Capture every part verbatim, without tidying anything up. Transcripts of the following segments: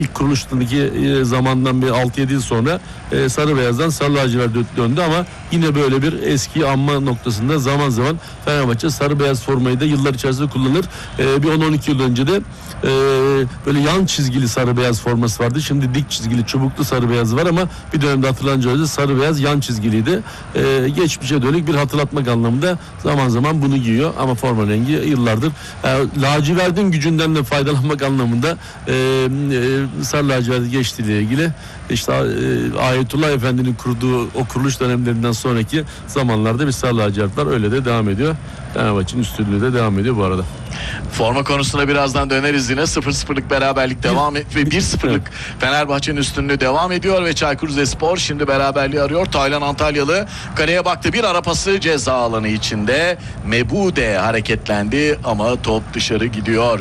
İlk kuruluştaki zamandan bir altı yedi yıl sonra e, sarı beyazdan sarı lacivert döndü ama yine böyle bir eski anma noktasında zaman zaman Fenerbahçe sarı beyaz formayı da yıllar içerisinde kullanır. E, bir on on iki yıl önce de e, böyle yan çizgili sarı beyaz forması vardı. Şimdi dik çizgili çubuklu sarı beyaz var ama bir dönemde hatırlanınca sarı beyaz yan çizgiliydi. E, geçmişe dönük bir hatırlatmak anlamında zaman zaman bunu giyiyor ama forma rengi yıllardır e, lacivertin gücünden de faydalanmak anlamında e, e, sarı lacivert geçtiğiyle ilgili işte e, Ayetullah Efendi'nin kurduğu o kuruluş dönemlerinden sonraki zamanlarda bir sarı lacivert var. Öyle de devam ediyor. Fenerbahçe'nin üstünlüğü de devam ediyor bu arada. Forma konusuna birazdan döneriz yine. sıfır sıfırlık beraberlik devam et ve bir sıfırlık Fenerbahçe'nin üstünlüğü devam ediyor ve Çaykur Rizespor şimdi beraberliği arıyor. Taylan Antalyalı kaleye baktı. Bir ara pası ceza alanı içinde. Mebude hareketlendi ama top dışarı gidiyor.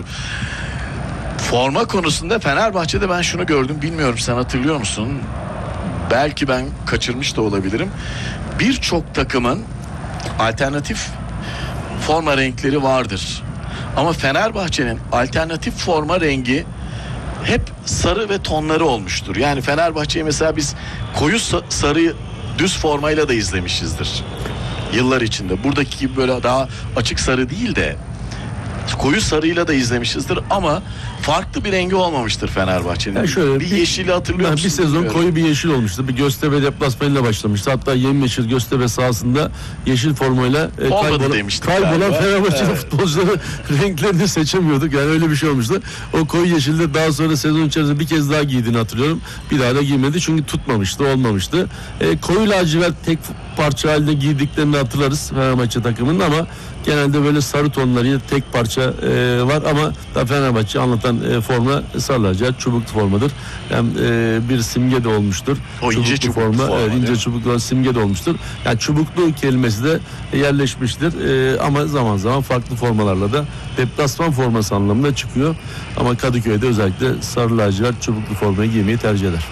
Forma konusunda Fenerbahçe'de ben şunu gördüm. Bilmiyorum, sen hatırlıyor musun? Belki ben kaçırmış da olabilirim. Birçok takımın alternatif forma renkleri vardır. Ama Fenerbahçe'nin alternatif forma rengi hep sarı ve tonları olmuştur. Yani Fenerbahçe'yi mesela biz koyu sarı düz formayla da izlemişizdir. Yıllar içinde. Buradaki gibi böyle daha açık sarı değil de koyu sarıyla da izlemişizdir ama farklı bir rengi olmamıştır Fenerbahçe'nin. Yani şöyle, bir, bir yeşili hatırlıyor musun? Bir sezon bilmiyorum. Koyu bir yeşil olmuştu. Bir Göztepe deplasmanıyla başlamıştı. Hatta yemyeşil Göztepe sahasında yeşil formayla e, kaybolan, kaybolan Fenerbahçe'nin evet. futbolcuları renklerini seçemiyorduk. Yani öyle bir şey olmuştu. O koyu yeşilde daha sonra sezon içerisinde bir kez daha giydiğini hatırlıyorum. Bir daha da giymedi çünkü tutmamıştı, olmamıştı. E, koyu lacivert tek parça halinde giydiklerini hatırlarız Fenerbahçe takımının ama genelde böyle sarı tonlarıyla tek parça e, var ama da Fenerbahçe anlatan e, forma sarı lacivert çubuklu formadır. Hem e, bir simge de olmuştur. O çubuklu ince çubuklu forma, forma evet, ince çubuklu simge de olmuştur. Yani çubuklu kelimesi de yerleşmiştir. E, ama zaman zaman farklı formalarla da deplasman forması anlamında çıkıyor. Ama Kadıköy'de özellikle sarı lacivert çubuklu formayı giymeyi tercih eder.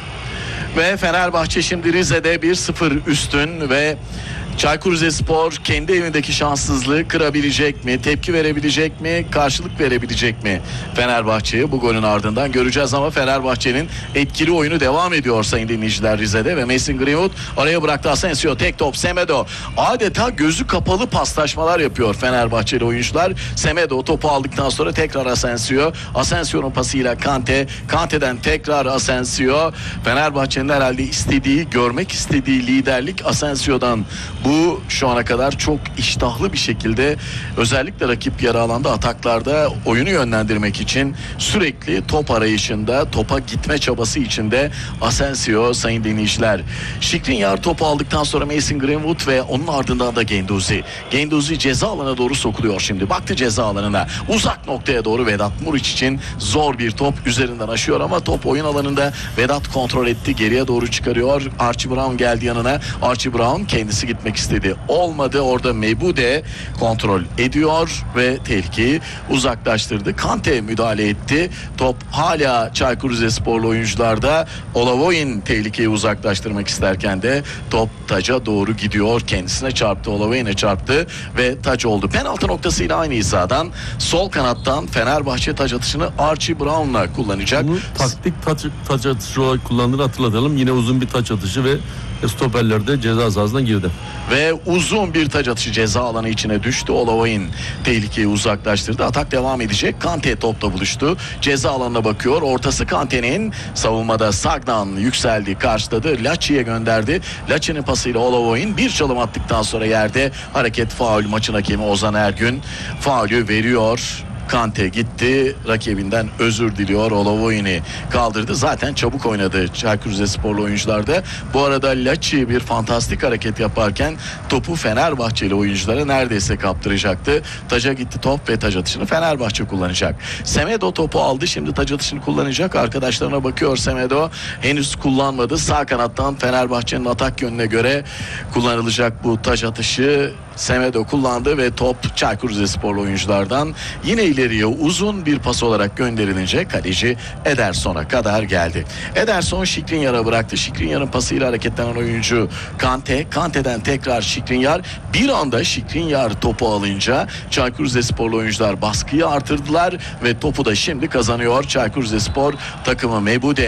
Ve Fenerbahçe şimdi Rize'de bir sıfır üstün ve Çaykur Rizespor kendi evindeki şanssızlığı kırabilecek mi? Tepki verebilecek mi? Karşılık verebilecek mi? Fenerbahçe'yi bu golün ardından göreceğiz ama Fenerbahçe'nin etkili oyunu devam ediyor sayın dinleyiciler Rize'de ve Mason Greenwood araya bıraktı Asensio, tek top Semedo. Adeta gözü kapalı paslaşmalar yapıyor Fenerbahçeli oyuncular. Semedo topu aldıktan sonra tekrar Asensio. Asensio'nun pasıyla Kante. Kante'den tekrar Asensio. Fenerbahçe'nin herhalde istediği, görmek istediği liderlik Asensio'dan. Bu şu ana kadar çok iştahlı bir şekilde özellikle rakip yarı alanda ataklarda oyunu yönlendirmek için sürekli top arayışında, topa gitme çabası içinde Asensio sayın dinleyiciler. Skriniar topu aldıktan sonra Mason Greenwood ve onun ardından da Guendouzi. Guendouzi ceza alanına doğru sokuluyor şimdi. Baktı ceza alanına. Uzak noktaya doğru Vedat Muriç için zor bir top üzerinden aşıyor ama top oyun alanında. Vedat kontrol etti. Geriye doğru çıkarıyor. Archie Brown geldi yanına. Archie Brown kendisi gitmek istedi. Olmadı. Orada Mebude kontrol ediyor ve tehlikeyi uzaklaştırdı. Kante müdahale etti. Top hala Çaykur Rizesporlu oyuncularda. Olavoyin tehlikeyi uzaklaştırmak isterken de top taca doğru gidiyor. Kendisine çarptı. Olavoyin'e çarptı ve taç oldu. Penaltı noktasıyla aynı hizadan sol kanattan Fenerbahçe taç atışını Archie Brown'la kullanacak. Bunu taktik taç, taç atışı olarak kullandığını hatırlatalım. Yine uzun bir taç atışı ve stoperler de ceza sahasına girdi. Ve uzun bir taç atışı ceza alanı içine düştü. Olavoyin tehlikeyi uzaklaştırdı. Atak devam edecek. Kante topla buluştu. Ceza alanına bakıyor. Ortası Kante'nin, savunmada Sagnan yükseldi, karşıladı. Laci'ye gönderdi. Laci'nin pasıyla Olavoyin bir çalım attıktan sonra yerde hareket faul. Maçın hakemi Ozan Ergün faulü veriyor. Kante gitti, rakibinden özür diliyor, Olavoyin'i kaldırdı. Zaten çabuk oynadı Çaykur Rizesporlu oyuncularda. Bu arada Laci bir fantastik hareket yaparken topu Fenerbahçeli oyunculara neredeyse kaptıracaktı. Taca gitti top ve taç atışını Fenerbahçe kullanacak. Semedo topu aldı, şimdi taç atışını kullanacak. Arkadaşlarına bakıyor Semedo. Henüz kullanmadı. Sağ kanattan Fenerbahçe'nin atak yönüne göre kullanılacak bu taç atışı. Semedo kullandı ve top Çaykur Rizesporlu oyunculardan yine ileriye uzun bir pas olarak gönderilince kaleci Ederson'a kadar geldi. Ederson Skriniar'a bıraktı. Skriniar'ın pasıyla hareketlenen oyuncu Kante. Kante'den tekrar Skriniar. Bir anda Skriniar topu alınca Çaykur Rizesporlu oyuncular baskıyı artırdılar ve topu da şimdi kazanıyor Çaykur Rizespor takımı. Mebude